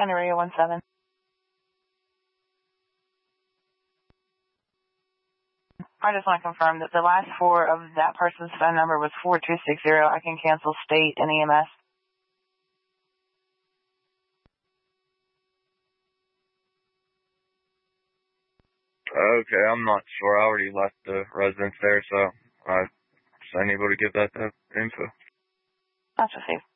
County Radio 17. I just want to confirm that the last four of that person's phone number was 4260. I can cancel state and EMS. Okay, I'm not sure. I already left the residence there, so I was unable to give that info. That's received.